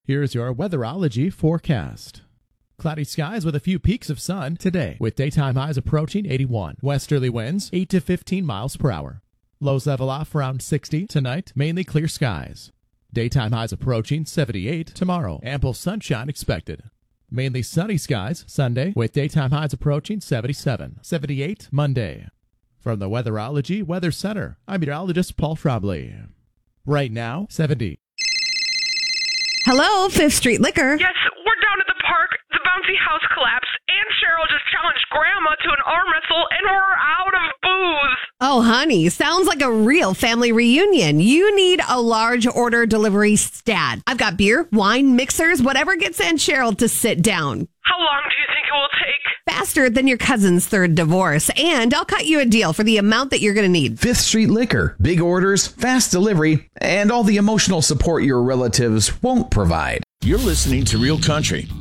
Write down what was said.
Here's your weatherology forecast. Cloudy skies with a few peaks of sun today, with daytime highs approaching 81. Westerly winds 8 to 15 miles per hour. Lows level off around 60 tonight, mainly clear skies. Daytime highs approaching 78 tomorrow. Ample sunshine expected. Mainly sunny skies Sunday, with daytime highs approaching 77. 78 Monday. From the Weatherology Weather Center, I'm meteorologist Paul Trombley. Right now, 70. Hello, Fifth Street Liquor. Yes, we're down at the park. The bouncy house collapsed. Aunt Cheryl just challenged Grandma to an arm wrestle, and we're out of booze. Oh, honey, sounds like a real family reunion. You need a large order delivery stat. I've got beer, wine, mixers, whatever gets Aunt Cheryl to sit down. How long do you think it will take? Faster than your cousin's third divorce. And I'll cut you a deal for the amount that you're going to need. Fifth Street Liquor. Big orders, fast delivery, and all the emotional support your relatives won't provide. You're listening to Real Country